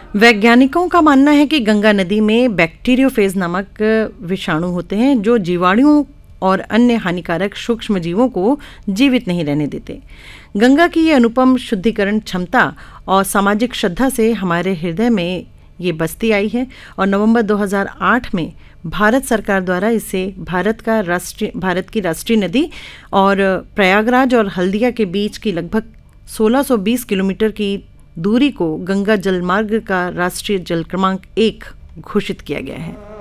वैज्ञानिकों का मानना है कि गंगा नदी में बैक्टीरियोफेज नामक विषाणु होते हैं जो जीवाणुओं और अन्य हानिकारक सूक्ष्म जीवों को जीवित नहीं रहने देते। गंगा की ये अनुपम शुद्धिकरण क्षमता और सामाजिक श्रद्धा से हमारे हृदय में ये बस्ती आई है और नवंबर 2008 में भारत सरकार द्वारा इसे भारत की राष्ट्रीय नदी और प्रयागराज और हल्दिया के बीच की लगभग 1620 किलोमीटर की दूरी को गंगा जलमार्ग का राष्ट्रीय जल क्रमांक 1 घोषित किया गया है।